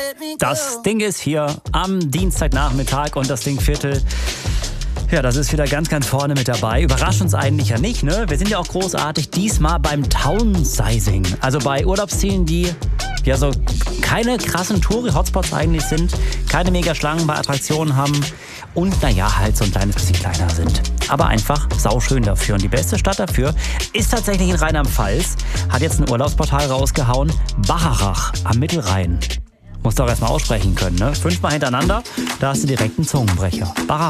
Das Ding ist hier am Dienstagnachmittag und das Dingviertel, ja, das ist wieder ganz, ganz vorne mit dabei. Überrascht uns eigentlich ja nicht, ne? Wir sind ja auch großartig diesmal beim Townsizing. Also bei Urlaubszielen, die ja so keine krassen Touri-Hotspots eigentlich sind, keine Mega-Schlangen bei Attraktionen haben und naja, halt so ein kleines bisschen kleiner sind. Aber einfach sauschön dafür. Und die beste Stadt dafür ist tatsächlich in Rheinland-Pfalz. Hat jetzt ein Urlaubsportal rausgehauen. Bacharach am Mittelrhein. Musst du auch erstmal aussprechen können, ne? 5-mal hintereinander, da hast du direkt einen Zungenbrecher. Bacharach.